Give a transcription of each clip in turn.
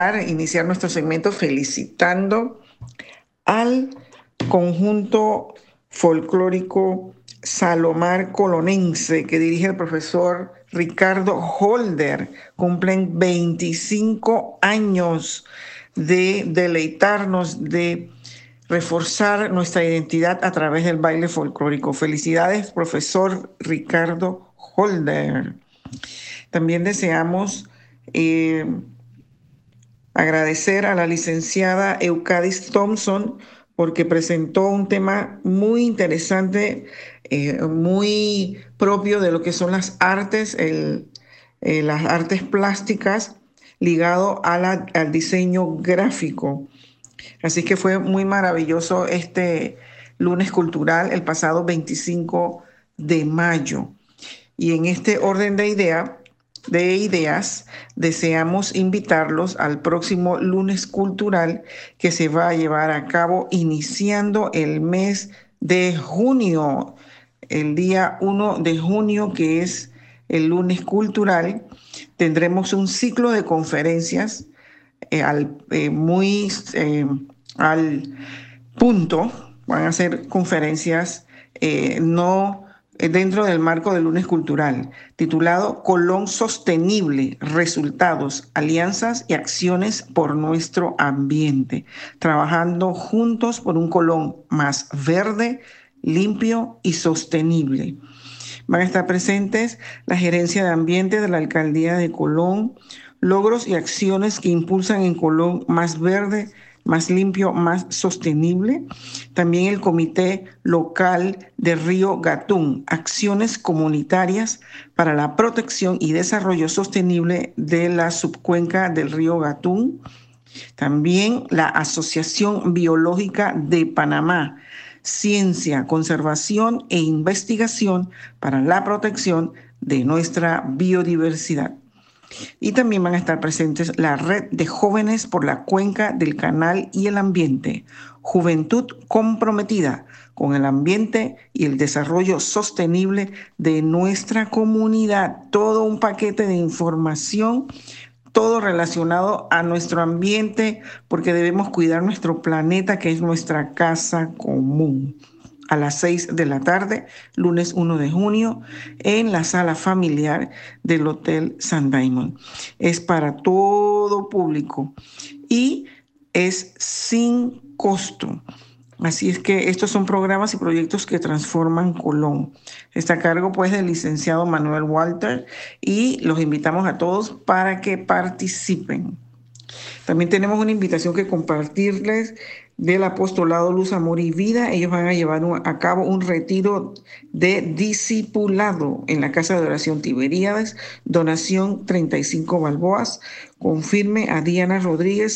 iniciar nuestro segmento felicitando al conjunto folclórico Salomar Colonense que dirige el profesor Ricardo Holder. Cumplen 25 años de deleitarnos, de reforzar nuestra identidad a través del baile folclórico. Felicidades, profesor Ricardo Holder. También deseamos agradecer a la licenciada Eucadis Thompson porque presentó un tema muy interesante, muy propio de lo que son las artes, las artes plásticas ligado al diseño gráfico. Así que fue muy maravilloso este lunes cultural el pasado 25 de mayo. Y en este orden de ideas, deseamos invitarlos al próximo lunes cultural que se va a llevar a cabo iniciando el mes de junio, el día 1 de junio, que es el lunes cultural. Tendremos un ciclo de conferencias al punto. Van a ser conferencias no dentro del marco del lunes cultural, titulado Colón Sostenible, Resultados, Alianzas y Acciones por Nuestro Ambiente, trabajando juntos por un Colón más verde, limpio y sostenible. Van a estar presentes la Gerencia de Ambiente de la Alcaldía de Colón, logros y acciones que impulsan en Colón más verde, más limpio, más sostenible. También el Comité Local de Río Gatún, acciones comunitarias para la protección y desarrollo sostenible de la subcuenca del Río Gatún. También la Asociación Biológica de Panamá, ciencia, conservación e investigación para la protección de nuestra biodiversidad. Y también van a estar presentes la Red de Jóvenes por la Cuenca del Canal y el Ambiente, juventud comprometida con el ambiente y el desarrollo sostenible de nuestra comunidad. Todo un paquete de información, todo relacionado a nuestro ambiente, porque debemos cuidar nuestro planeta, que es nuestra casa común. A las 6 de la tarde, lunes 1 de junio, en la sala familiar del Hotel San Diamond. Es para todo público y es sin costo. Así es que estos son programas y proyectos que transforman Colón. Está a cargo pues del licenciado Manuel Walter y los invitamos a todos para que participen. También tenemos una invitación que compartirles del Apostolado Luz, Amor y Vida. Ellos van a llevar a cabo un retiro de discipulado en la Casa de Oración Tiberíades, donación 35 balboas. Confirme a Diana Rodríguez,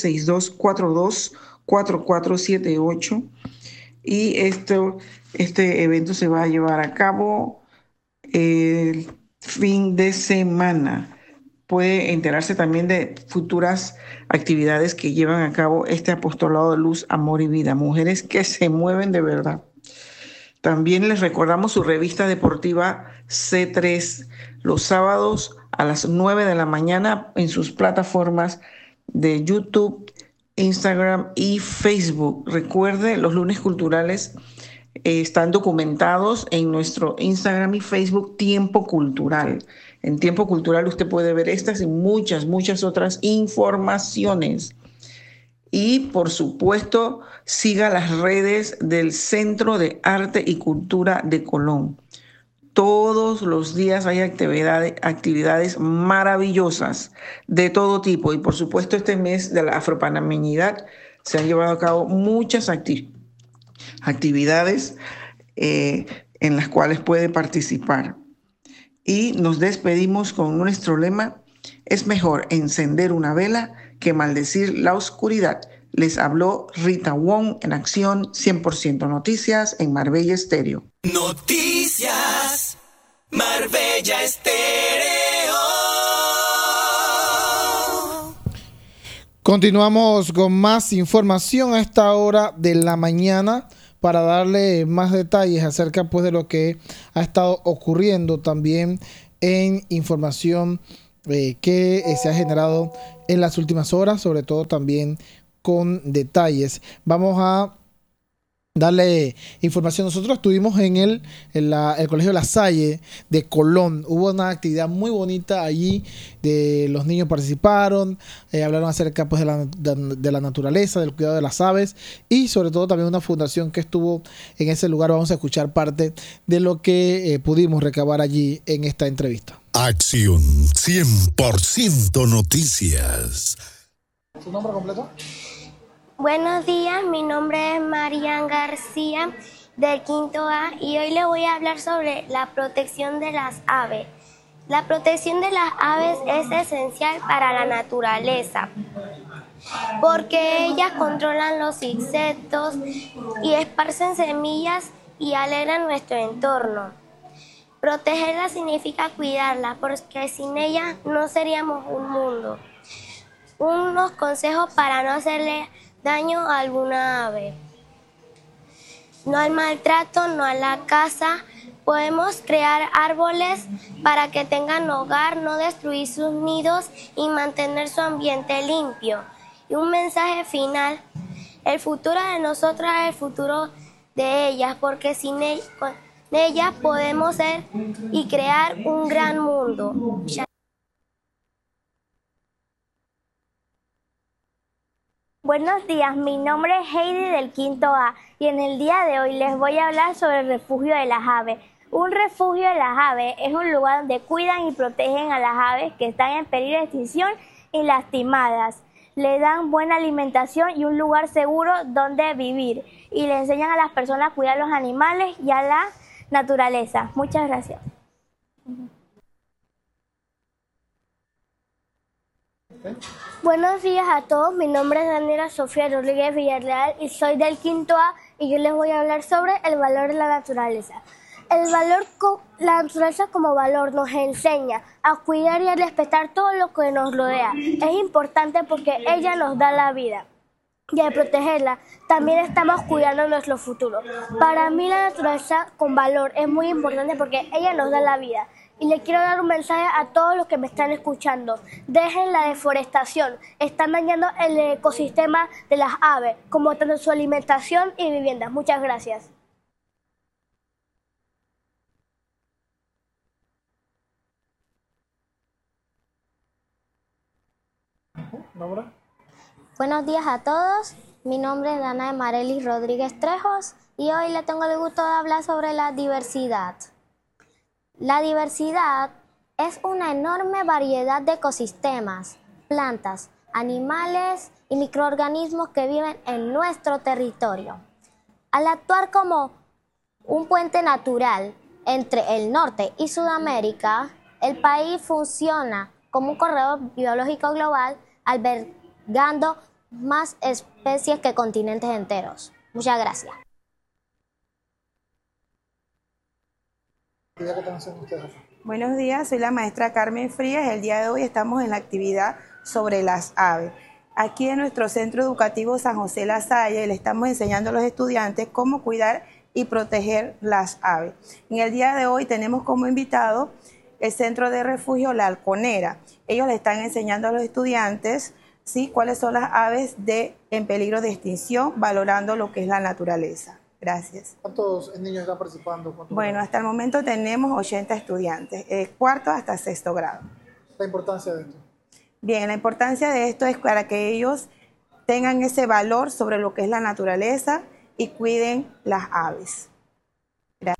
6242-4478. Y este evento se va a llevar a cabo el fin de semana. Puede enterarse también de futuras actividades que llevan a cabo este Apostolado de Luz, Amor y Vida. Mujeres que se mueven de verdad. También les recordamos su revista deportiva C3 los sábados a las 9 de la mañana en sus plataformas de YouTube, Instagram y Facebook. Recuerde, los lunes culturales están documentados en nuestro Instagram y Facebook Tiempo Cultural. En Tiempo Cultural usted puede ver estas y muchas otras informaciones. Y, por supuesto, siga las redes del Centro de Arte y Cultura de Colón. Todos los días hay actividades maravillosas de todo tipo. Y, por supuesto, este mes de la afropanameñidad se han llevado a cabo muchas actividades en las cuales puede participar. Y nos despedimos con nuestro lema: es mejor encender una vela que maldecir la oscuridad. Les habló Rita Wong en Acción 100% Noticias en Marbella Estéreo. Noticias Marbella Estéreo. Continuamos con más información a esta hora de la mañana para darle más detalles acerca pues de lo que ha estado ocurriendo también en información que se ha generado en las últimas horas, sobre todo también con detalles. Vamos a darle información. Nosotros estuvimos en el Colegio La Salle de Colón. Hubo una actividad muy bonita allí, los niños participaron, hablaron acerca pues, de la naturaleza, del cuidado de las aves y sobre todo también una fundación que estuvo en ese lugar. Vamos a escuchar parte de lo que pudimos recabar allí en esta entrevista. Acción 100% Noticias. ¿Su nombre completo? Buenos días, mi nombre es Marian García del quinto A y hoy les voy a hablar sobre la protección de las aves. La protección de las aves es esencial para la naturaleza porque ellas controlan los insectos y esparcen semillas y alegran nuestro entorno. Protegerlas significa cuidarlas porque sin ellas no seríamos un mundo. Unos consejos para no hacerle daño a alguna ave. No al maltrato, no a la caza. Podemos crear árboles para que tengan hogar, no destruir sus nidos y mantener su ambiente limpio. Y un mensaje final, el futuro de nosotras es el futuro de ellas, porque sin ellas podemos ser y crear un gran mundo. Buenos días, mi nombre es Heidi del quinto A y en el día de hoy les voy a hablar sobre el refugio de las aves. Un refugio de las aves es un lugar donde cuidan y protegen a las aves que están en peligro de extinción y lastimadas. Le dan buena alimentación y un lugar seguro donde vivir y le enseñan a las personas a cuidar a los animales y a la naturaleza. Muchas gracias. Buenos días a todos, mi nombre es Daniela Sofía Rodríguez Villarreal y soy del quinto A y yo les voy a hablar sobre el valor de la naturaleza. La naturaleza como valor nos enseña a cuidar y a respetar todo lo que nos rodea. Es importante porque ella nos da la vida y al protegerla también estamos cuidando nuestro futuro. Para mí la naturaleza con valor es muy importante porque ella nos da la vida. Y le quiero dar un mensaje a todos los que me están escuchando. Dejen la deforestación. Están dañando el ecosistema de las aves, como tanto su alimentación y viviendas. Muchas gracias. ¿Nombre? Buenos días a todos. Mi nombre es Dana de Marelis Rodríguez Trejos y hoy le tengo el gusto de hablar sobre la diversidad. La diversidad es una enorme variedad de ecosistemas, plantas, animales y microorganismos que viven en nuestro territorio. Al actuar como un puente natural entre el norte y Sudamérica, el país funciona como un corredor biológico global, albergando más especies que continentes enteros. Muchas gracias. Buenos días, soy la maestra Carmen Frías. El día de hoy estamos en la actividad sobre las aves. Aquí en nuestro centro educativo San José La Salle le estamos enseñando a los estudiantes cómo cuidar y proteger las aves. En el día de hoy tenemos como invitado el centro de refugio La Halconera. Ellos le están enseñando a los estudiantes ¿sí? cuáles son las aves en peligro de extinción, valorando lo que es la naturaleza. Gracias. ¿Cuántos niños están participando? Bueno, hasta el momento tenemos 80 estudiantes, cuarto hasta sexto grado. ¿La importancia de esto? Bien, la importancia de esto es para que ellos tengan ese valor sobre lo que es la naturaleza y cuiden las aves. Gracias.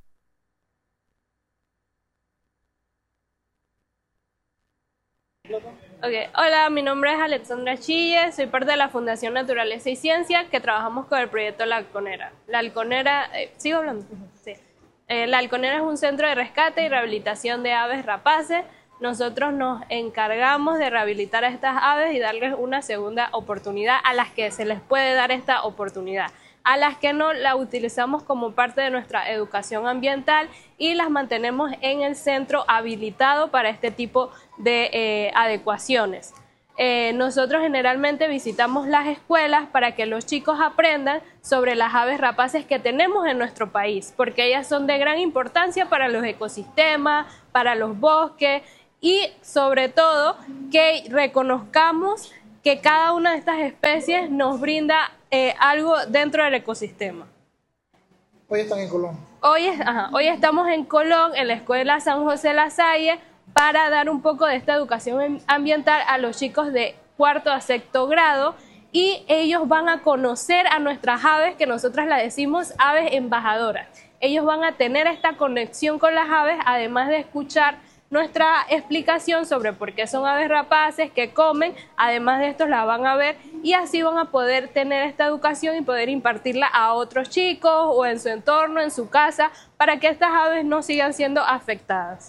Okay. Hola, mi nombre es Alexandra Chille, soy parte de la Fundación Naturaleza y Ciencia que trabajamos con el proyecto La Halconera. La Halconera, ¿sigo hablando? Sí. La Halconera es un centro de rescate y rehabilitación de aves rapaces. Nosotros nos encargamos de rehabilitar a estas aves y darles una segunda oportunidad a las que se les puede dar esta oportunidad. A las que no la utilizamos como parte de nuestra educación ambiental y las mantenemos en el centro habilitado para este tipo de adecuaciones. Nosotros generalmente visitamos las escuelas para que los chicos aprendan sobre las aves rapaces que tenemos en nuestro país, porque ellas son de gran importancia para los ecosistemas, para los bosques y sobre todo que reconozcamos que cada una de estas especies nos brinda algo dentro del ecosistema. Hoy están en Colón. Hoy estamos en Colón, en la Escuela San José La Salle, para dar un poco de esta educación ambiental a los chicos de 4º a 6º grado, y ellos van a conocer a nuestras aves, que nosotras las decimos aves embajadoras. Ellos van a tener esta conexión con las aves, además de escuchar nuestra explicación sobre por qué son aves rapaces, qué comen. Además de esto la van a ver y así van a poder tener esta educación y poder impartirla a otros chicos o en su entorno, en su casa, para que estas aves no sigan siendo afectadas.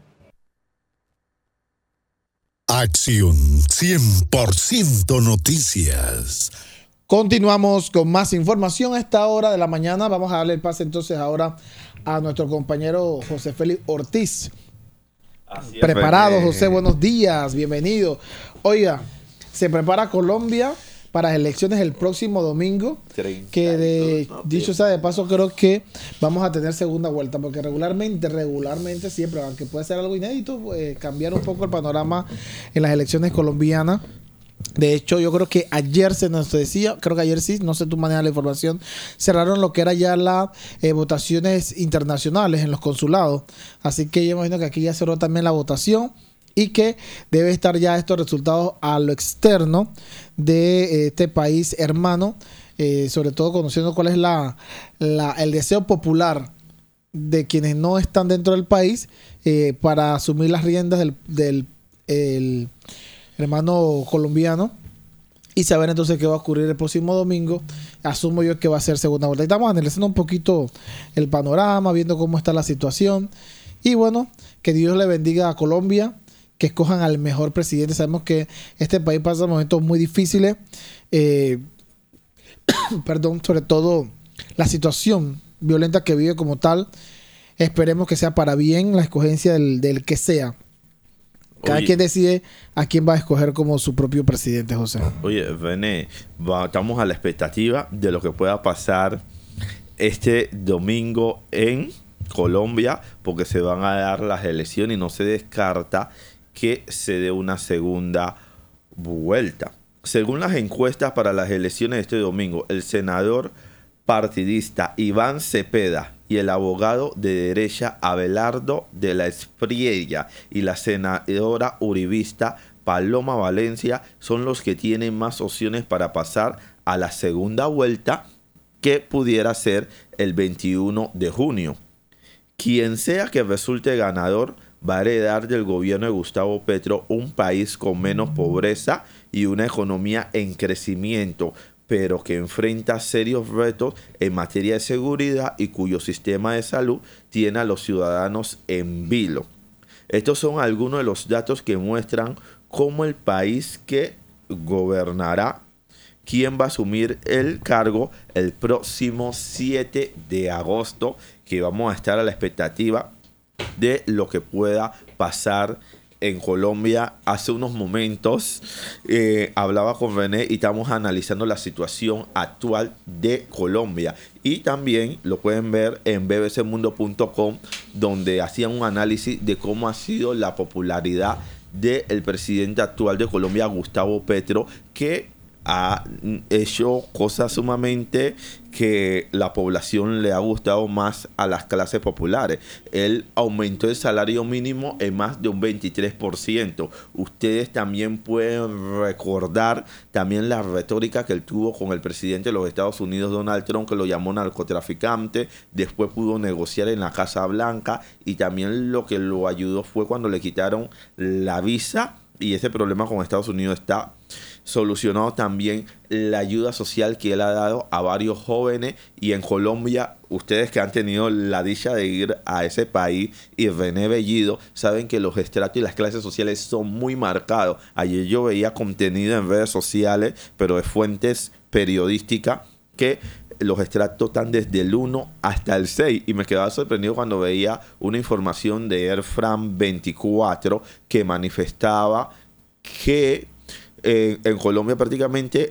Acción 100% Noticias. Continuamos con más información a esta hora de la mañana. Vamos a darle el pase entonces ahora a nuestro compañero José Félix Ortiz. Así es, Preparado, José, buenos días, bienvenido. Oiga, se prepara Colombia para las elecciones el próximo domingo, que dicho sea de paso, creo que vamos a tener segunda vuelta, porque regularmente siempre, aunque puede ser algo inédito, cambiar un poco el panorama en las elecciones colombianas. De hecho, yo creo que ayer se nos decía, creo que ayer sí, no sé tú manejas la información, cerraron lo que era ya las votaciones internacionales en los consulados. Así que yo imagino que aquí ya cerró también la votación y que debe estar ya estos resultados a lo externo de este país hermano, sobre todo conociendo cuál es el deseo popular de quienes no están dentro del país para asumir las riendas del hermano colombiano y saber entonces qué va a ocurrir el próximo domingo. Asumo yo que va a ser segunda vuelta. Y estamos analizando un poquito el panorama, viendo cómo está la situación. Y bueno, que Dios le bendiga a Colombia, que escojan al mejor presidente. Sabemos que este país pasa momentos muy difíciles. Sobre todo la situación violenta que vive como tal. Esperemos que sea para bien la escogencia del que sea. Cada quien decide a quién va a escoger como su propio presidente, José. Oye, René, estamos a la expectativa de lo que pueda pasar este domingo en Colombia, porque se van a dar las elecciones y no se descarta que se dé una segunda vuelta. Según las encuestas para las elecciones de este domingo, el senador partidista Iván Cepeda y el abogado de derecha Abelardo de la Espriella y la senadora uribista Paloma Valencia son los que tienen más opciones para pasar a la segunda vuelta, que pudiera ser el 21 de junio. Quien sea que resulte ganador va a heredar del gobierno de Gustavo Petro un país con menos pobreza y una economía en crecimiento, pero que enfrenta serios retos en materia de seguridad y cuyo sistema de salud tiene a los ciudadanos en vilo. Estos son algunos de los datos que muestran cómo el país que gobernará, quién va a asumir el cargo el próximo 7 de agosto, que vamos a estar a la expectativa de lo que pueda pasar en Colombia. Hace unos momentos hablaba con René y estamos analizando la situación actual de Colombia, y también lo pueden ver en bbcmundo.com, donde hacían un análisis de cómo ha sido la popularidad del presidente actual de Colombia, Gustavo Petro, que ha hecho cosas sumamente que la población le ha gustado más a las clases populares. Él aumentó el salario mínimo en más de un 23%. Ustedes también pueden recordar también la retórica que él tuvo con el presidente de los Estados Unidos, Donald Trump, que lo llamó narcotraficante. Después pudo negociar en la Casa Blanca, y también lo que lo ayudó fue cuando le quitaron la visa, y ese problema con Estados Unidos está solucionado. También la ayuda social que él ha dado a varios jóvenes. Y en Colombia, ustedes que han tenido la dicha de ir a ese país, y René Bellido, saben que los estratos y las clases sociales son muy marcados. Ayer yo veía contenido en redes sociales, pero de fuentes periodísticas, que los estratos están desde el 1 hasta el 6, y me quedaba sorprendido cuando veía una información de Air France 24 que manifestaba que en Colombia prácticamente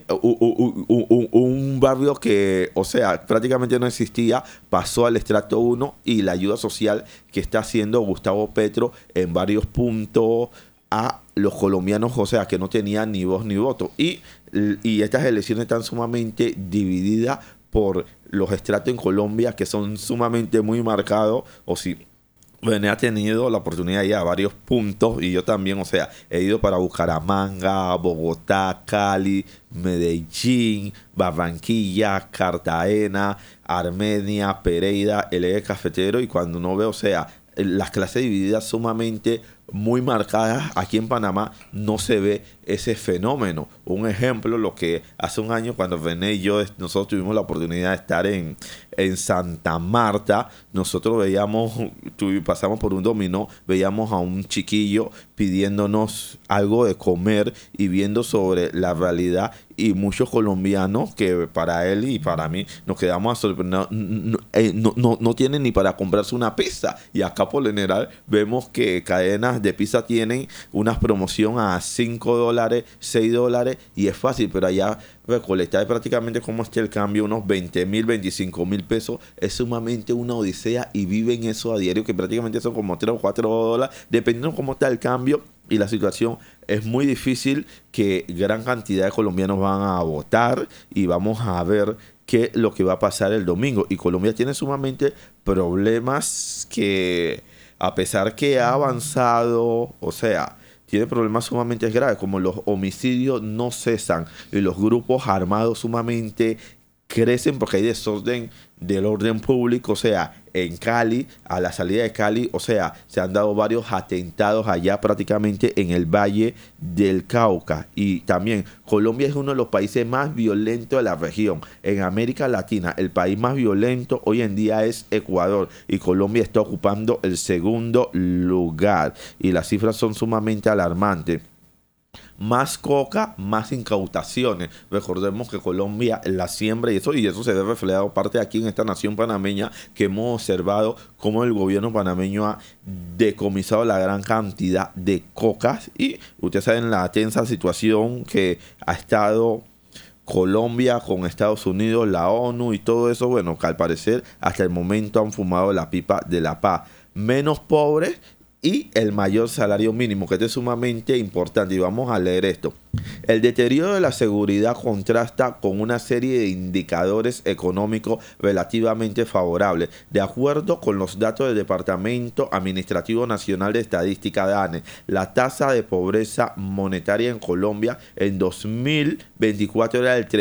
un barrio que, o sea, prácticamente no existía, pasó al estrato 1 y la ayuda social que está haciendo Gustavo Petro en varios puntos a los colombianos, o sea, que no tenían ni voz ni voto. Y estas elecciones están sumamente divididas por los estratos en Colombia, que son sumamente muy marcados, o si... Bueno, he tenido la oportunidad de ir a varios puntos y yo también, o sea, he ido para Bucaramanga, Bogotá, Cali, Medellín, Barranquilla, Cartagena, Armenia, Pereira, el eje cafetero, y cuando uno ve, o sea, las clases divididas sumamente muy marcadas, aquí en Panamá no se ve ese fenómeno. Un ejemplo, lo que hace un año cuando René y yo, nosotros tuvimos la oportunidad de estar en Santa Marta, nosotros veíamos, pasamos por un dominó, veíamos a un chiquillo pidiéndonos algo de comer y viendo sobre la realidad, y muchos colombianos que para él y para mí nos quedamos sorprendidos, no tienen ni para comprarse una pizza, y acá por lo general vemos que cadenas de pizza tienen una promoción a $5, $6, y es fácil, pero allá recolectar prácticamente como esté el cambio, unos 20,000, 25,000 pesos, es sumamente una odisea, y viven eso a diario, que prácticamente son como $3 o $4, dependiendo cómo está el cambio y la situación. Es muy difícil que gran cantidad de colombianos van a votar, y vamos a ver qué es lo que va a pasar el domingo. Y Colombia tiene sumamente problemas que, a pesar que ha avanzado, o sea, tiene problemas sumamente graves, como los homicidios no cesan y los grupos armados sumamente crecen porque hay desorden del orden público. O sea, en Cali, a la salida de Cali, o sea, se han dado varios atentados allá prácticamente en el Valle del Cauca. Y también Colombia es uno de los países más violentos de la región. En América Latina, el país más violento hoy en día es Ecuador, y Colombia está ocupando el segundo lugar, y las cifras son sumamente alarmantes. Más coca, más incautaciones. Recordemos que Colombia la siembra, y eso se ve reflejado parte de aquí en esta nación panameña, que hemos observado cómo el gobierno panameño ha decomisado la gran cantidad de cocas, y ustedes saben la tensa situación que ha estado Colombia con Estados Unidos, la ONU y todo eso. Bueno, que al parecer hasta el momento han fumado la pipa de la paz. Menos pobres y el mayor salario mínimo, que esto es sumamente importante, y vamos a leer esto. El deterioro de la seguridad contrasta con una serie de indicadores económicos relativamente favorables. De acuerdo con los datos del Departamento Administrativo Nacional de Estadística, DANE, la tasa de pobreza monetaria en Colombia en 2024 era del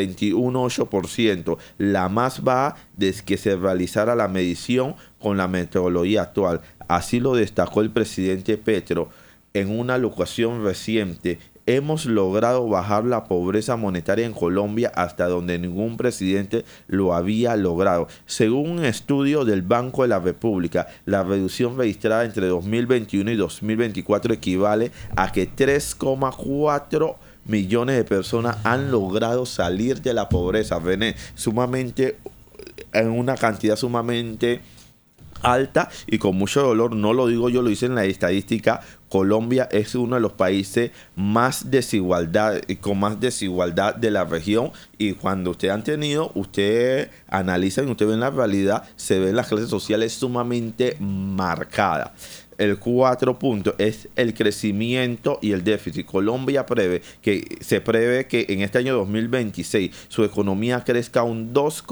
31,8%, la más baja desde que se realizara la medición con la metodología actual. Así lo destacó el presidente Petro en una locución reciente. Hemos logrado bajar la pobreza monetaria en Colombia hasta donde ningún presidente lo había logrado. Según un estudio del Banco de la República, la reducción registrada entre 2021 y 2024 equivale a que 3,4 millones de personas han logrado salir de la pobreza. René, sumamente, en una cantidad sumamente alta y con mucho dolor. No lo digo yo, lo dice en la estadística. Colombia es uno de los países más con más desigualdad de la región, y cuando usted analiza y usted ve en la realidad, se ven las clases sociales sumamente marcadas. El 4 punto es el crecimiento y el déficit. Colombia se prevé que en este año 2026 su economía crezca un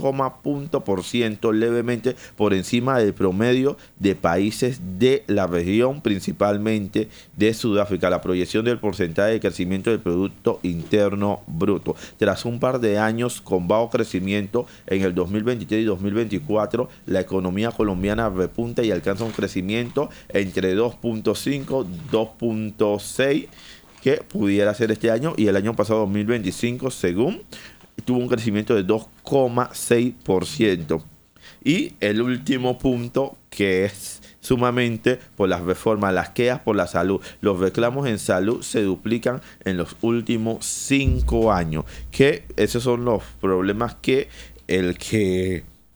2% levemente por encima del promedio de países de la región, principalmente de Sudáfrica. La proyección del porcentaje de crecimiento del Producto Interno Bruto. Tras un par de años con bajo crecimiento en el 2023 y 2024, la economía colombiana repunta y alcanza un crecimiento entre 2.5, 2.6 que pudiera ser este año, y el año pasado 2025 según tuvo un crecimiento de 2,6%. Y el último punto, que es sumamente por las reformas, las quejas por la salud. Los reclamos en salud se duplican en los últimos 5 años. Que esos son los problemas que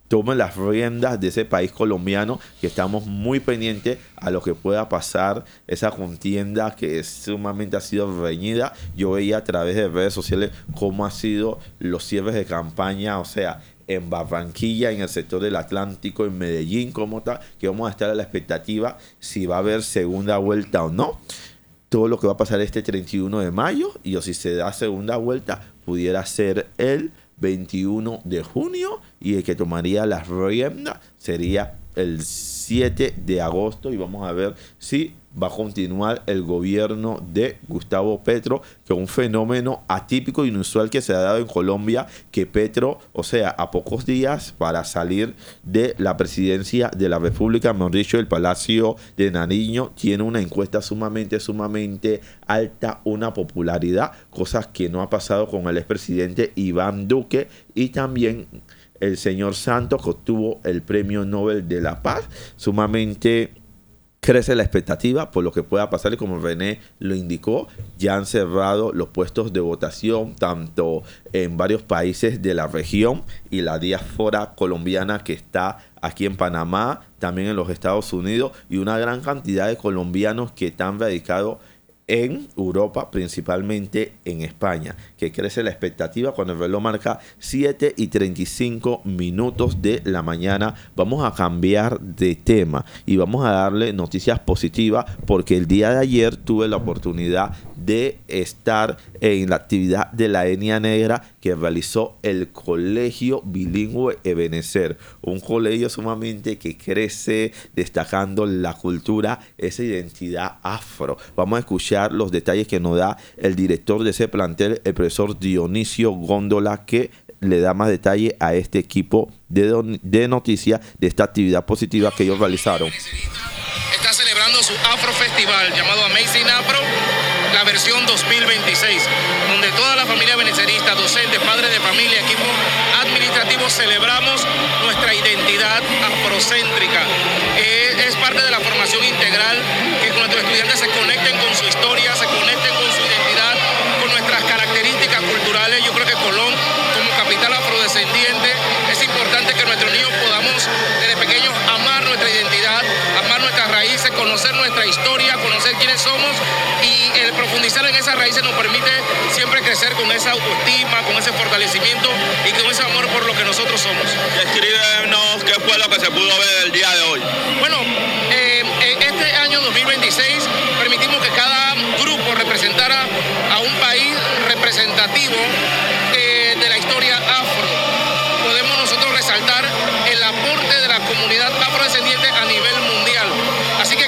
tomen las riendas de ese país colombiano, que estamos muy pendientes a lo que pueda pasar, esa contienda que sumamente ha sido reñida. Yo veía a través de redes sociales cómo ha sido los cierres de campaña, o sea, en Barranquilla, en el sector del Atlántico, en Medellín, como tal, que vamos a estar a la expectativa si va a haber segunda vuelta o no. Todo lo que va a pasar este 31 de mayo, y o si se da segunda vuelta, pudiera ser el 21 de junio, y el que tomaría las riendas sería el 7 de agosto, y vamos a ver si va a continuar el gobierno de Gustavo Petro, que es un fenómeno atípico e inusual que se ha dado en Colombia, que Petro, o sea, a pocos días para salir de la presidencia de la República, mejor dicho, el Palacio de Nariño, tiene una encuesta sumamente alta, una popularidad, cosas que no ha pasado con el expresidente Iván Duque, y también el señor Santos, que obtuvo el Premio Nobel de la Paz. Sumamente crece la expectativa por lo que pueda pasar, y como René lo indicó, ya han cerrado los puestos de votación tanto en varios países de la región y la diáspora colombiana que está aquí en Panamá, también en los Estados Unidos, y una gran cantidad de colombianos que están radicados en Europa, principalmente en España, que crece la expectativa cuando el reloj marca 7:35 de la mañana. Vamos a cambiar de tema y vamos a darle noticias positivas, porque el día de ayer tuve la oportunidad de estar en la actividad de la Etnia Negra que realizó el Colegio Bilingüe Ebenezer, un colegio sumamente que crece destacando la cultura, esa identidad afro. Vamos a escuchar los detalles que nos da el director de ese plantel, el profesor Dionisio Góndola, que le da más detalle a este equipo de noticias de esta actividad positiva que ellos realizaron. Está celebrando su Afro Festival llamado Amazing Afro, la versión 2026, donde toda la familia benecerista, docentes, padres de familia, equipo administrativo, celebramos nuestra identidad afrocéntrica. Es parte de la formación integral, que nuestros estudiantes se conecten con su historia, se conecten con su identidad, con nuestras características culturales. Yo creo que Colón, como capital afrodescendiente, es importante que nuestros niños podamos desde pequeños amar nuestra identidad, amar nuestras raíces, conocer nuestra historia, conocer quiénes somos, y el profundizar en esas raíces nos permite siempre crecer con esa autoestima, con ese fortalecimiento y con ese amor por lo que nosotros somos. Descríbenos qué fue lo que se pudo ver el día de hoy. Bueno, este año 2026 permitimos que cada grupo representara a un país representativo de la historia afro. Podemos nosotros resaltar el aporte de la comunidad afrodescendiente a nivel mundial. Así que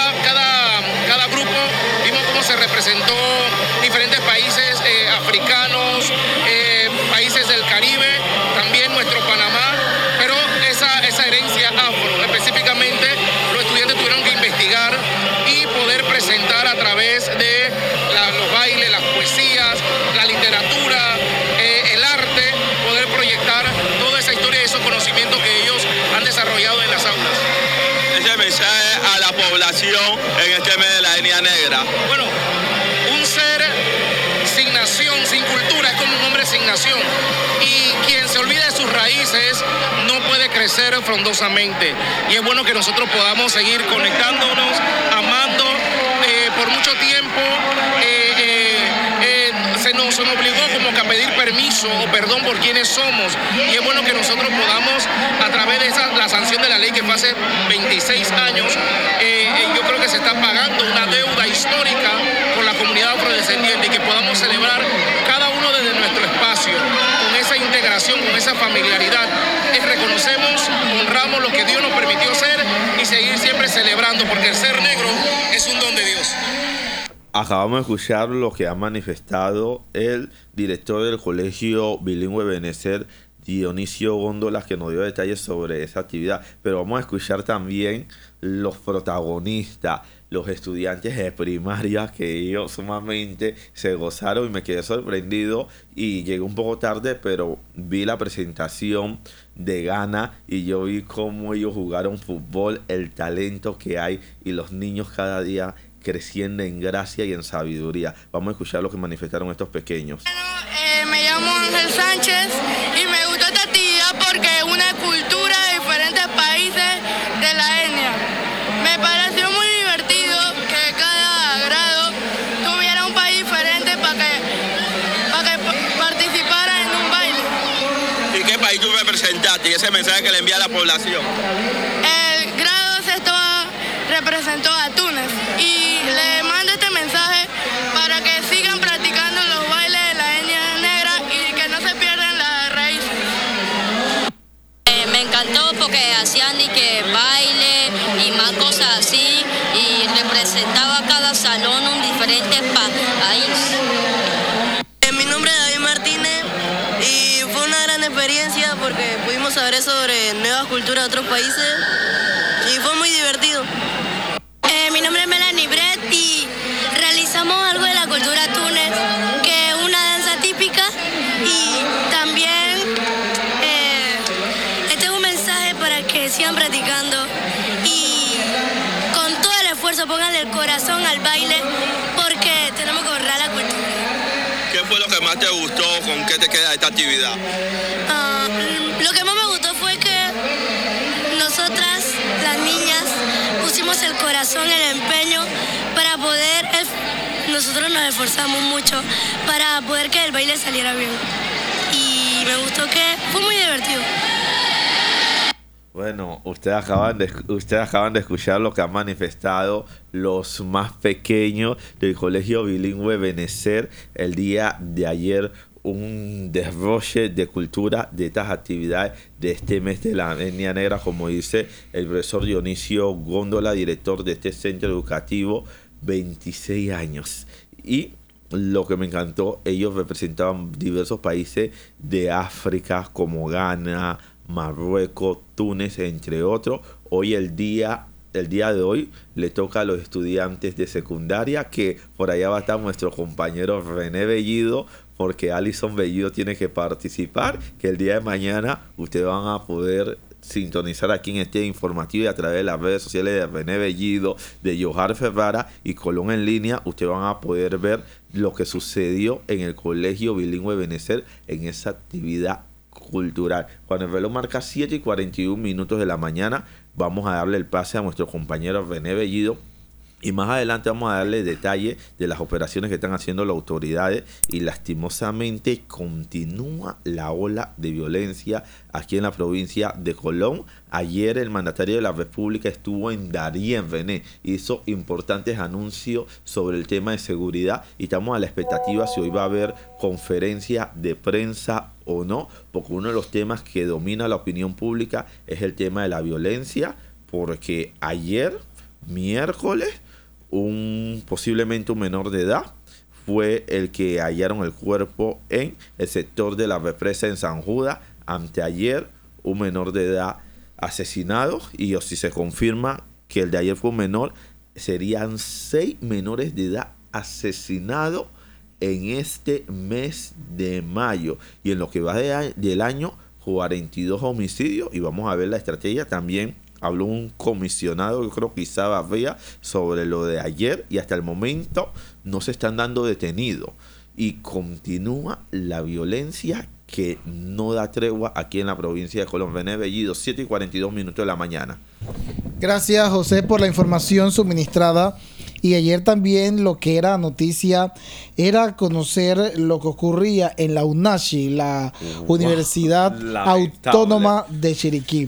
cada grupo vimos cómo se representó diferentes países africanos, países del Caribe, también nuestro Panamá, pero esa herencia afro, específicamente los estudiantes tuvieron que investigar y poder presentar a través de los bailes, las poesías, la literatura, el arte, poder proyectar toda esa historia y esos conocimientos que ellos han desarrollado en las aulas. Ese mensaje a la población en este mes de la Etnia Negra. Bueno, un ser sin nación, sin cultura, es como un hombre sin nación. Y quien se olvida de sus raíces no puede crecer frondosamente. Y es bueno que nosotros podamos seguir conectándonos, amando. Por mucho tiempo se nos obligó como que a pedir permiso o perdón por quienes somos. Y es bueno que nosotros podamos, a través de la sanción de la ley que fue hace 26 años, yo creo que se está pagando una deuda histórica con la comunidad afrodescendiente, y que podamos celebrar cada uno desde nuestro espacio, con esa integración, con esa familiaridad. Reconocemos, honramos lo que Dios nos permitió ser y seguir siempre celebrando, porque el ser negro es un don de Dios. Acabamos de escuchar lo que ha manifestado el director del Colegio Bilingüe Ebenezer, Dionisio Góndola, que nos dio detalles sobre esa actividad. Pero vamos a escuchar también los protagonistas, los estudiantes de primaria, que ellos sumamente se gozaron, y me quedé sorprendido y llegué un poco tarde, pero vi la presentación de Ghana y yo vi cómo ellos jugaron fútbol, el talento que hay, y los niños cada día creciendo en gracia y en sabiduría. Vamos a escuchar lo que manifestaron estos pequeños. Me llamo Ángel Sánchez y me gusta esta actividad porque es una cultura qué país tú representaste y ese mensaje que le envía a la población. El grado sexto representó a Túnez y le mando este mensaje para que sigan practicando los bailes de la etnia negra y que no se pierdan las raíces. Me encantó porque hacían y que baile y más cosas así y representaba cada salón un diferente país. Mi nombre es David Martínez y fue una gran experiencia porque pudimos saber sobre nuevas culturas de otros países y fue muy divertido. Mi nombre es Melanie Brett y realizamos algo de la cultura túnez, que es una danza típica y también este es un mensaje para que sigan practicando y con todo el esfuerzo pónganle el corazón al baile porque tenemos que honrar la cultura. ¿Qué fue lo que más te gustó? ¿Con qué te queda esta actividad? Lo que más me gustó fue que nosotras, las niñas, pusimos el corazón, el empeño para poder, nosotros nos esforzamos mucho para poder que el baile saliera bien. Y me gustó que fue muy divertido. Bueno, ustedes acaban de escuchar lo que han manifestado los más pequeños del Colegio Bilingüe Benecer el día de ayer. Un derroche de cultura de estas actividades de este mes de la etnia negra, como dice el profesor Dionisio Góndola, director de este centro educativo, 26 años. Y lo que me encantó, ellos representaban diversos países de África como Ghana, Marruecos, Túnez, entre otros. Hoy el día de hoy le toca a los estudiantes de secundaria, que por allá va a estar nuestro compañero René Bellido, porque Alison Bellido tiene que participar, que el día de mañana ustedes van a poder sintonizar aquí en este informativo y a través de las redes sociales de René Bellido, de Johar Ferrara y Colón en línea. Ustedes van a poder ver lo que sucedió en el Colegio Bilingüe Benecer en esa actividad cultural. Cuando el reloj marca 7:41 de la mañana, vamos a darle el pase a nuestro compañero René Bellido y más adelante vamos a darle detalles de las operaciones que están haciendo las autoridades. Y lastimosamente continúa la ola de violencia aquí en la provincia de Colón. Ayer el mandatario de la República estuvo en Darién, René, hizo importantes anuncios sobre el tema de seguridad y estamos a la expectativa si hoy va a haber conferencia de prensa o no, porque uno de los temas que domina la opinión pública es el tema de la violencia, porque ayer, miércoles, posiblemente un menor de edad fue el que hallaron el cuerpo en el sector de la represa en San Judas. Anteayer, un menor de edad asesinado, y si se confirma que el de ayer fue un menor, serían 6 menores de edad asesinados en este mes de mayo, y en lo que va del año 42 homicidios. Y vamos a ver la estrategia. También habló un comisionado, yo creo que quizá Barría, sobre lo de ayer, y hasta el momento no se están dando detenidos y continúa la violencia que no da tregua aquí en la provincia de Colón. René Bellido, 7:42 de la mañana. Gracias, José, por la información suministrada. Y ayer también lo que era noticia era conocer lo que ocurría en la UNACHI, la Universidad Autónoma de Chiriquí,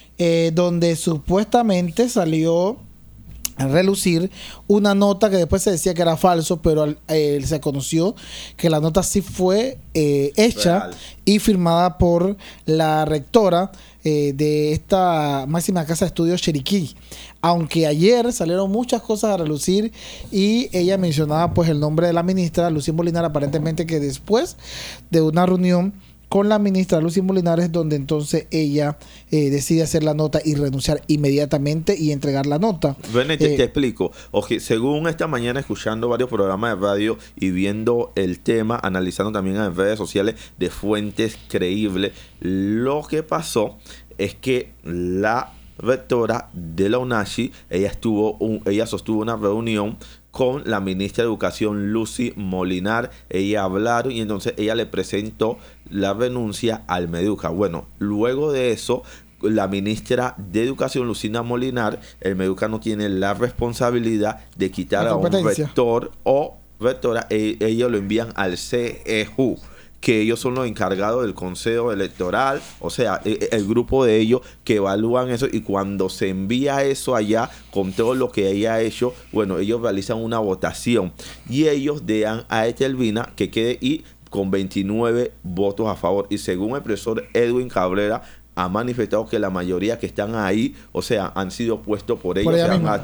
donde supuestamente salió a relucir una nota que después se decía que era falso, pero se conoció que la nota sí fue hecha real y firmada por la rectora de esta máxima casa de estudios Chiriquí. Aunque ayer salieron muchas cosas a relucir y ella mencionaba pues el nombre de la ministra Lucía Molinar, aparentemente que después de una reunión con la ministra Lucía Molinares, donde entonces ella decide hacer la nota y renunciar inmediatamente y entregar la nota. Bueno, te explico. Según esta mañana, escuchando varios programas de radio y viendo el tema, analizando también en redes sociales de fuentes creíbles, lo que pasó es que la rectora de la UNACHI, ella sostuvo una reunión con la ministra de Educación Lucy Molinar. Ella hablaron y entonces ella le presentó la renuncia al Meduca. Bueno, luego de eso, la ministra de Educación, Lucina Molinar, el Meduca no tiene la responsabilidad de quitar a un rector o rectora. Ellos lo envían al CEJU, que ellos son los encargados del Consejo Electoral, o sea, el grupo de ellos que evalúan eso, y cuando se envía eso allá con todo lo que ella ha hecho, bueno, ellos realizan una votación y ellos dejan a Etelvina que quede y con 29 votos a favor, y según el profesor Edwin Cabrera ha manifestado que la mayoría que están ahí, o sea, han sido puestos por ellos,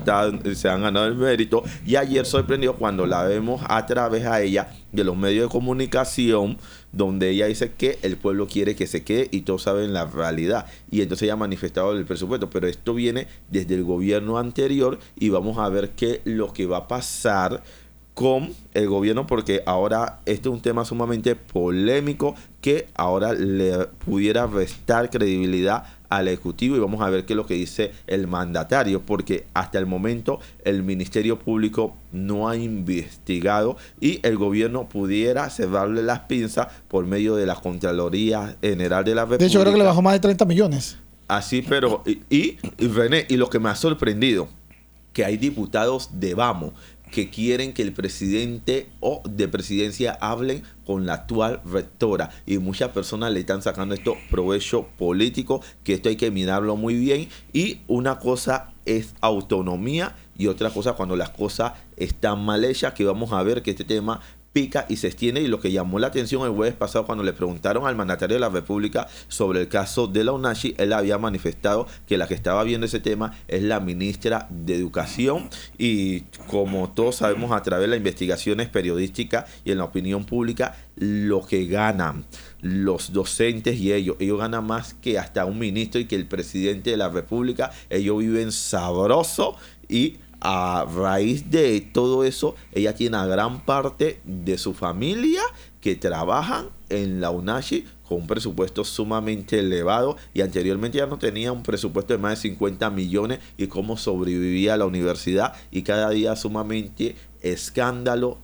se han ganado el mérito. Y ayer sorprendió cuando la vemos a través a ella de los medios de comunicación, donde ella dice que el pueblo quiere que se quede y todos saben la realidad. Y entonces ella ha manifestado el presupuesto, pero esto viene desde el gobierno anterior y vamos a ver qué es lo que va a pasar con el gobierno, porque ahora este es un tema sumamente polémico que ahora le pudiera restar credibilidad al Ejecutivo, y vamos a ver qué es lo que dice el mandatario, porque hasta el momento el Ministerio Público no ha investigado y el gobierno pudiera cerrarle las pinzas por medio de la Contraloría General de la República. De hecho, creo que le bajó más de 30 millones. Así, pero y René, y lo que me ha sorprendido, que hay diputados de Vamos que quieren que el presidente o de presidencia hablen con la actual rectora, y muchas personas le están sacando esto provecho político, que esto hay que mirarlo muy bien. Y una cosa es autonomía y otra cosa cuando las cosas están mal hechas, que vamos a ver que este tema pica y se extiende. Y lo que llamó la atención el jueves pasado, cuando le preguntaron al mandatario de la República sobre el caso de la UNACHI, él había manifestado que la que estaba viendo ese tema es la ministra de Educación, y como todos sabemos a través de las investigaciones periodísticas y en la opinión pública, lo que ganan los docentes y ellos ganan más que hasta un ministro y que el presidente de la República. Ellos viven sabroso, y a raíz de todo eso, ella tiene a gran parte de su familia que trabajan en la UNACHI con un presupuesto sumamente elevado, y anteriormente ya no tenía un presupuesto de más de 50 millones y cómo sobrevivía la universidad, y cada día sumamente escándalos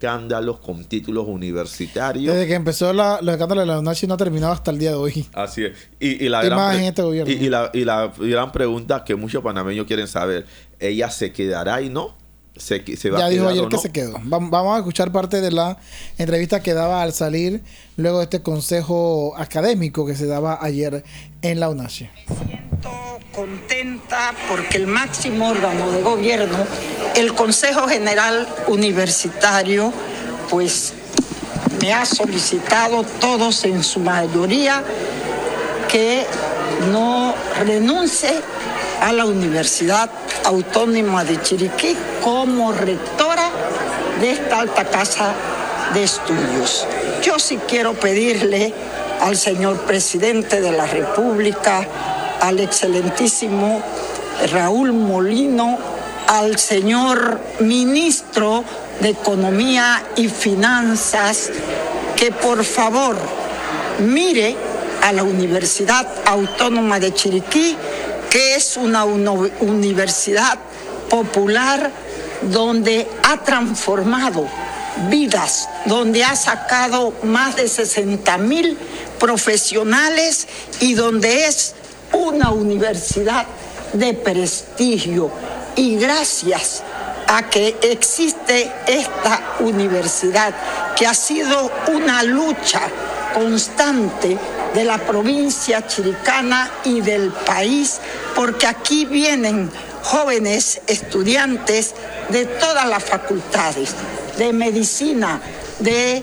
con títulos universitarios. Desde que empezó los escándalos de la UNACHI no ha terminado hasta el día de hoy. Así es. Y la gran pregunta que muchos panameños quieren saber, ¿ella se quedará y no? ¿Se va ya a dijo quedar ayer o no? que se quedó. Vamos a escuchar parte de la entrevista que daba al salir luego de este consejo académico que se daba ayer en la UNACHI. Contenta porque el máximo órgano de gobierno, el Consejo General Universitario, pues me ha solicitado, todos en su mayoría, que no renuncie a la Universidad Autónoma de Chiriquí como rectora de esta alta casa de estudios. Yo sí quiero pedirle al señor presidente de la República, al excelentísimo Raúl Molino, al señor ministro de Economía y Finanzas, que por favor mire a la Universidad Autónoma de Chiriquí, que es una universidad popular donde ha transformado vidas, donde ha sacado más de 60,000 profesionales y donde es una universidad de prestigio. Y gracias a que existe esta universidad, que ha sido una lucha constante de la provincia chiricana y del país, porque aquí vienen jóvenes estudiantes de todas las facultades, de medicina, de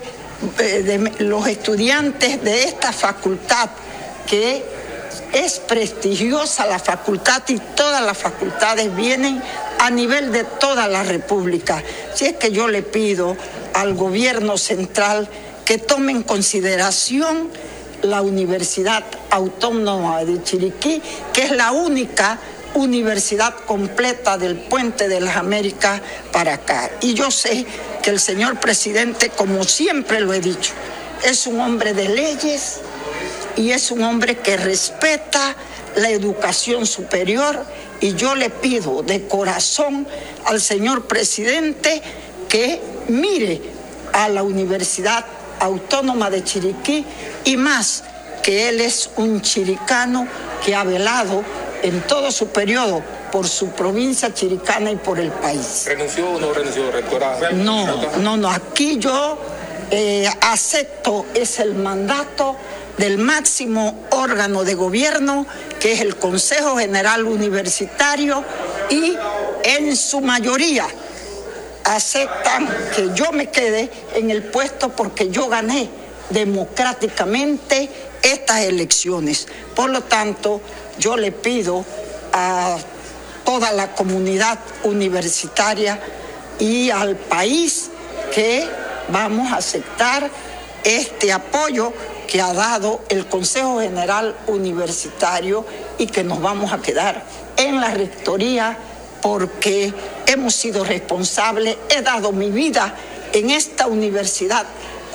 los estudiantes de esta facultad, que es prestigiosa la facultad, y todas las facultades vienen a nivel de toda la República. Si es que yo le pido al gobierno central que tome en consideración la Universidad Autónoma de Chiriquí, que es la única universidad completa del Puente de las Américas para acá. Y yo sé que el señor presidente, como siempre lo he dicho, es un hombre de leyes y es un hombre que respeta la educación superior, y yo le pido de corazón al señor presidente que mire a la Universidad Autónoma de Chiriquí, y más que él es un chiricano que ha velado en todo su periodo por su provincia chiricana y por el país. ¿Renunció o no renunció, rectora? No, aquí yo acepto es el mandato del máximo órgano de gobierno, que es el Consejo General Universitario, y en su mayoría aceptan que yo me quede en el puesto porque yo gané democráticamente estas elecciones. Por lo tanto, yo le pido a toda la comunidad universitaria y al país que vamos a aceptar este apoyo que ha dado el Consejo General Universitario y que nos vamos a quedar en la rectoría porque hemos sido responsables. He dado mi vida en esta universidad,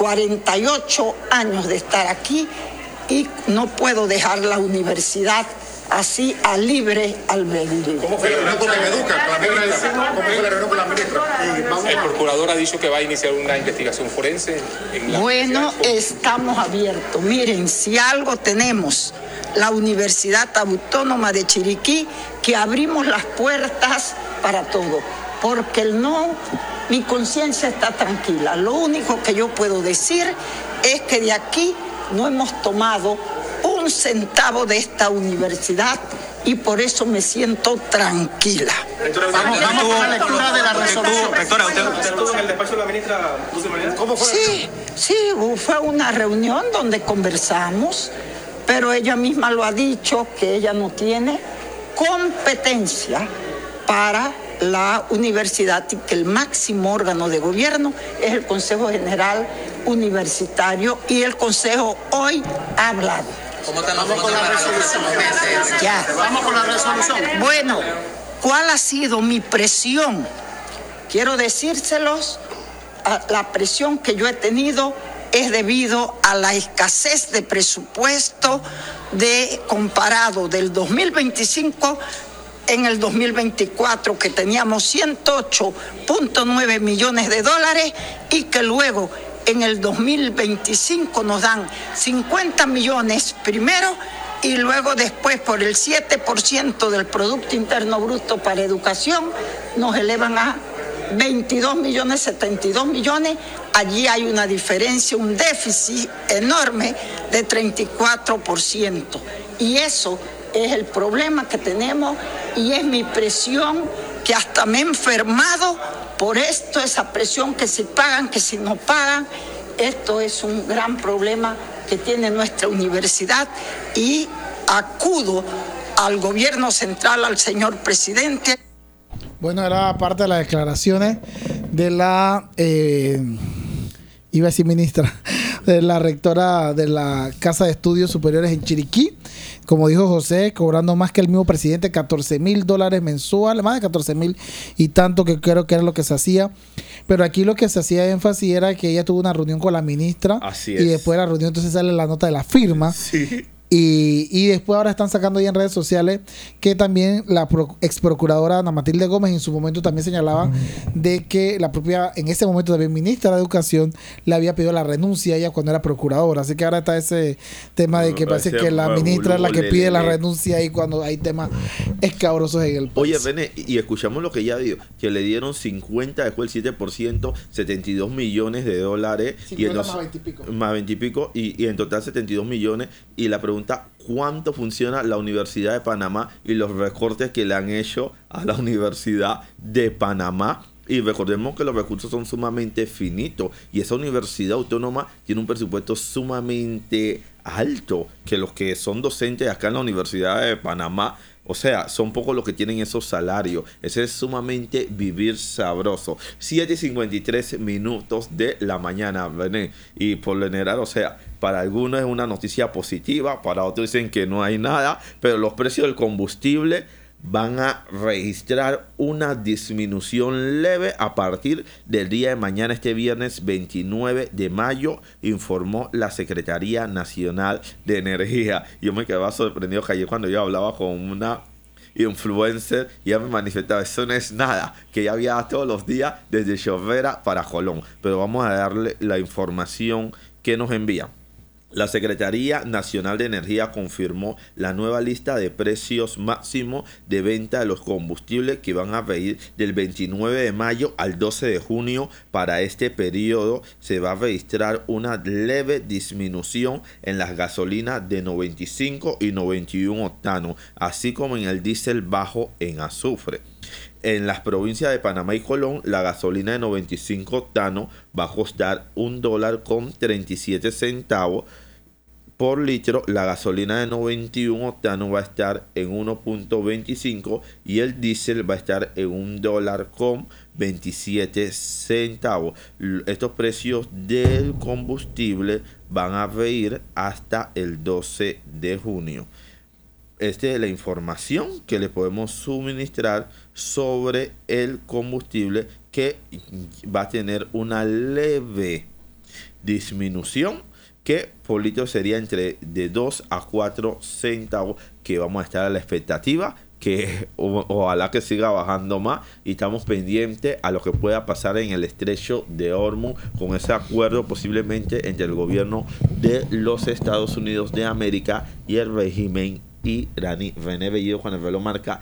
48 años de estar aquí, y no puedo dejar la universidad así a libre albedrío. ¿Cómo fue la reunión con Educa? ¿Cómo fue la reunión con la ministra? El procurador ha dicho que va a iniciar una investigación forense. Bueno, estamos abiertos. Miren, si algo tenemos, la Universidad Autónoma de Chiriquí, que abrimos las puertas para todo, porque mi conciencia está tranquila. Lo único que yo puedo decir es que de aquí no hemos tomado un centavo de esta universidad y por eso me siento tranquila. Vamos con la lectura de la resolución. Rectora, ¿usted estuvo en el despacho de la ministra Dulce María? ¿Cómo fue? Sí, fue una reunión donde conversamos, pero ella misma lo ha dicho que ella no tiene competencia para la universidad y que el máximo órgano de gobierno es el Consejo General Universitario y el Consejo hoy ha hablado. Vamos con la resolución. Ya. Vamos con la resolución. Bueno, ¿cuál ha sido mi presión? Quiero decírselos, la presión que yo he tenido es debido a la escasez de presupuesto comparado del 2025 en el 2024, que teníamos 108.9 millones de dólares y que luego en el 2025 nos dan 50 millones primero y luego después por el 7% del Producto Interno Bruto para educación nos elevan a 22 millones, 72 millones. Allí hay una diferencia, un déficit enorme de 34%. Y eso es el problema que tenemos y es mi presión, que hasta me he enfermado por esto, esa presión que si pagan, que si no pagan. Esto es un gran problema que tiene nuestra universidad y acudo al gobierno central, al señor presidente. Bueno, era parte de las declaraciones de la, iba a decir ministra, de la rectora de la Casa de Estudios Superiores en Chiriquí. Como dijo José, cobrando más que el mismo presidente, $14,000 mensuales, más de 14,000 y tanto, que creo que era lo que se hacía. Pero aquí lo que se hacía énfasis era que ella tuvo una reunión con la ministra. Así es. Y después de la reunión entonces sale la nota de la firma. Sí. Y después ahora están sacando ya en redes sociales que también la ex procuradora Ana Matilde Gómez en su momento también señalaba de que la propia, en ese momento también ministra de Educación, le había pedido la renuncia a ella cuando era procuradora. Así que ahora está ese tema de que parece que la ministra es la que pide la renuncia y cuando hay temas escabrosos en el país. Oye, René, y escuchamos lo que ella dijo, que le dieron 50, después el 7%, 72 millones de dólares. 50 más 20 y pico. Más 20 y pico, y en total 72 millones. Y la pregunta, ¿cuánto funciona la Universidad de Panamá y los recortes que le han hecho a la Universidad de Panamá? Y recordemos que los recursos son sumamente finitos y esa universidad autónoma tiene un presupuesto sumamente alto, que los que son docentes acá en la Universidad de Panamá, o sea, son pocos los que tienen esos salarios. Ese es sumamente vivir sabroso. 7:53 de la mañana, René. Y por lo general, o sea, para algunos es una noticia positiva, para otros dicen que no hay nada, pero los precios del combustible van a registrar una disminución leve a partir del día de mañana, este viernes 29 de mayo, informó la Secretaría Nacional de Energía. Yo me quedaba sorprendido que ayer cuando yo hablaba con una influencer y ella me manifestaba, eso no es nada, que ella viaja todos los días desde Chorrera para Colón. Pero vamos a darle la información que nos envía. La Secretaría Nacional de Energía confirmó la nueva lista de precios máximos de venta de los combustibles que van a venir del 29 de mayo al 12 de junio. Para este periodo se va a registrar una leve disminución en las gasolinas de 95 y 91 octanos, así como en el diésel bajo en azufre. En las provincias de Panamá y Colón, la gasolina de 95 octanos va a costar $1.37 por litro. La gasolina de 91 octanos va a estar en 1.25 y el diésel va a estar en $1.27. Estos precios del combustible van a ir hasta el 12 de junio. Esta es la información que le podemos suministrar sobre el combustible, que va a tener una leve disminución, que por litro sería entre de 2 a 4 centavos, que vamos a estar a la expectativa que ojalá que siga bajando más, y estamos pendientes a lo que pueda pasar en el estrecho de Hormuz con ese acuerdo posiblemente entre el gobierno de los Estados Unidos de América y el régimen iraní. René Bellido, Juan el Reloj marca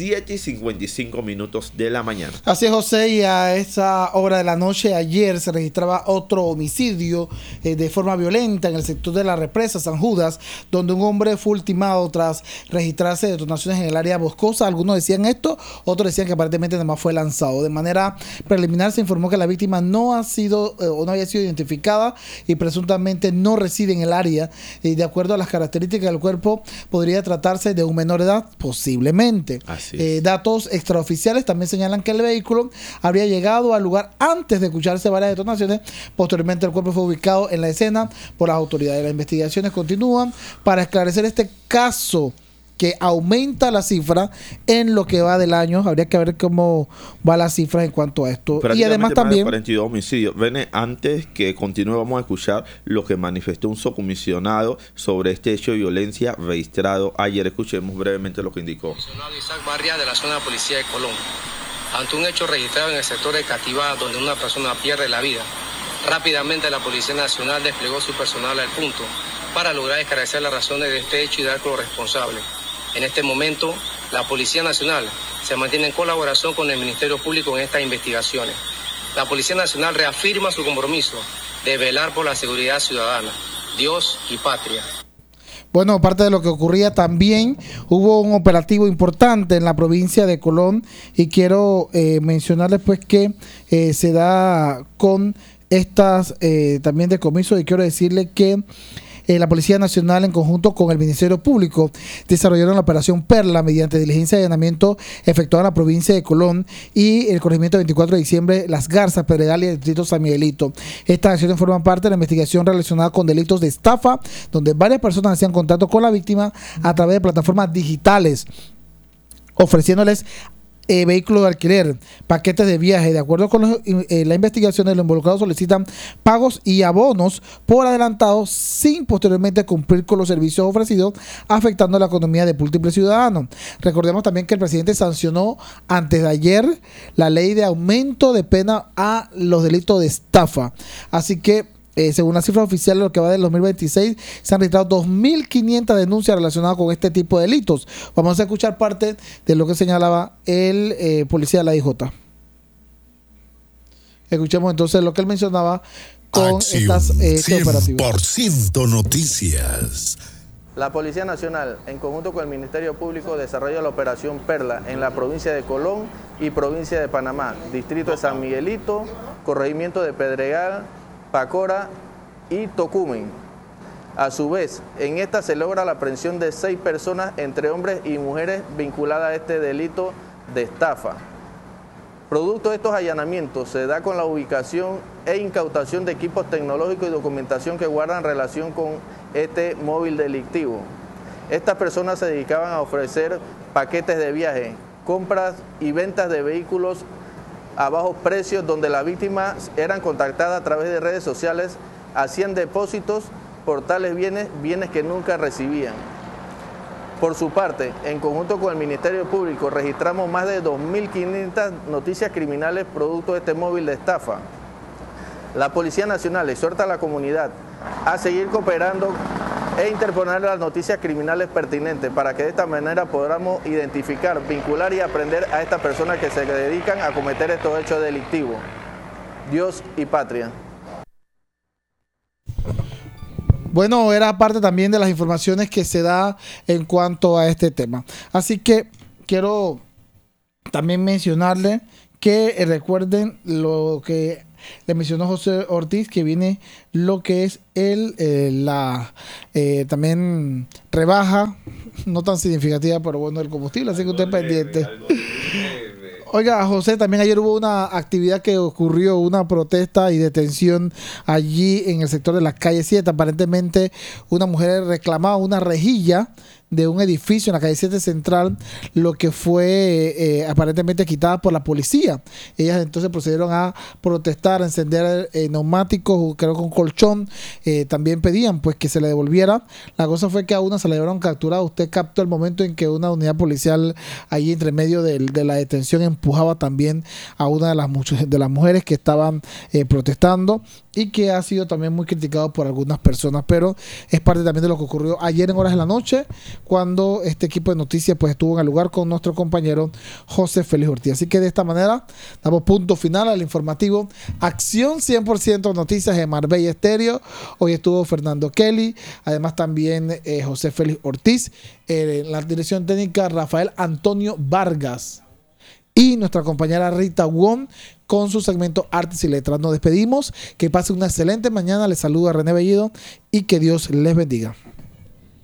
7:55 de la mañana. Así es, José, y a esa hora de la noche ayer se registraba otro homicidio de forma violenta en el sector de la represa San Judas, donde un hombre fue ultimado tras registrarse detonaciones en el área boscosa. Algunos decían esto, otros decían que aparentemente nada más fue lanzado. De manera preliminar se informó que la víctima no había sido identificada y presuntamente no reside en el área. De acuerdo a las características del cuerpo, podría tratarse de un menor de edad, posiblemente. Datos extraoficiales también señalan que el vehículo habría llegado al lugar antes de escucharse varias detonaciones. Posteriormente el cuerpo fue ubicado en la escena por las autoridades. Las investigaciones continúan para esclarecer este caso, que aumenta la cifra en lo que va del año. Habría que ver cómo va la cifra en cuanto a esto. Y además también 42 homicidios. René, antes que continúe, vamos a escuchar lo que manifestó un subcomisionado sobre este hecho de violencia registrado ayer. Escuchemos brevemente lo que indicó. Comisionado Isaac Barria, de la zona de policía de Colón. Ante un hecho registrado en el sector de Cativá, donde una persona pierde la vida, rápidamente la Policía Nacional desplegó su personal al punto para lograr esclarecer las razones de este hecho y dar con los responsables. En este momento, la Policía Nacional se mantiene en colaboración con el Ministerio Público en estas investigaciones. La Policía Nacional reafirma su compromiso de velar por la seguridad ciudadana, Dios y patria. Bueno, aparte de lo que ocurría, también hubo un operativo importante en la provincia de Colón, y quiero mencionarles pues que se da con estas también decomisos, y quiero decirle que la Policía Nacional, en conjunto con el Ministerio Público, desarrollaron la operación Perla mediante diligencia de allanamiento efectuada en la provincia de Colón y el corregimiento 24 de diciembre, Las Garzas, Pedregal y el distrito San Miguelito. Estas acciones forman parte de la investigación relacionada con delitos de estafa, donde varias personas hacían contacto con la víctima a través de plataformas digitales, ofreciéndoles vehículos de alquiler, paquetes de viaje. De acuerdo con la investigación, los involucrados solicitan pagos y abonos por adelantado sin posteriormente cumplir con los servicios ofrecidos, afectando la economía de múltiples ciudadanos. Recordemos también que el presidente sancionó antes de ayer la ley de aumento de pena a los delitos de estafa. Así que según la cifra oficial, lo que va del 2026, se han registrado 2.500 denuncias relacionadas con este tipo de delitos. Vamos a escuchar parte de lo que señalaba el policía de la IJ. Escuchemos entonces lo que él mencionaba con estas operativas. 100% Noticias. La Policía Nacional, en conjunto con el Ministerio Público, desarrolla la operación Perla en la provincia de Colón y provincia de Panamá, distrito de San Miguelito, corregimiento de Pedregal, Pacora y Tocumen. A su vez, en esta se logra la aprehensión de 6 personas, entre hombres y mujeres, vinculadas a este delito de estafa. Producto de estos allanamientos se da con la ubicación e incautación de equipos tecnológicos y documentación que guardan relación con este móvil delictivo. Estas personas se dedicaban a ofrecer paquetes de viaje, compras y ventas de vehículos a bajos precios, donde las víctimas eran contactadas a través de redes sociales, hacían depósitos por tales bienes que nunca recibían. Por su parte, en conjunto con el Ministerio Público, registramos más de 2.500 noticias criminales producto de este móvil de estafa. La Policía Nacional exhorta a la comunidad a seguir cooperando e interponer las noticias criminales pertinentes para que de esta manera podamos identificar, vincular y aprender a estas personas que se dedican a cometer estos hechos delictivos. Dios y patria. Bueno, era parte también de las informaciones que se da en cuanto a este tema. Así que quiero también mencionarle que recuerden lo que le mencionó José Ortiz, que viene lo que es también rebaja, no tan significativa, pero bueno, el combustible, así que usted pendiente. Oiga, José, también ayer hubo una actividad que ocurrió, una protesta y detención allí en el sector de la calle 7. Aparentemente una mujer reclamaba una rejilla de un edificio en la calle 7 Central, lo que fue aparentemente quitada por la policía. Ellas entonces procedieron a protestar, a encender neumáticos, creo con colchón. También pedían pues que se le devolviera. La cosa fue que a una se la llevaron capturada. Usted captó el momento en que una unidad policial allí entre medio de la detención empujaba también a una de las mujeres que estaban protestando, y que ha sido también muy criticado por algunas personas, pero es parte también de lo que ocurrió ayer en horas de la noche, cuando este equipo de noticias pues estuvo en el lugar con nuestro compañero José Félix Ortiz. Así que de esta manera damos punto final al informativo Acción 100% Noticias de Marbella Estéreo. Hoy estuvo Fernando Kelly, además también José Félix Ortiz, en la dirección técnica Rafael Antonio Vargas y nuestra compañera Rita Wong con su segmento Artes y Letras. Nos despedimos, que pase una excelente mañana, les saluda René Bellido y que Dios les bendiga.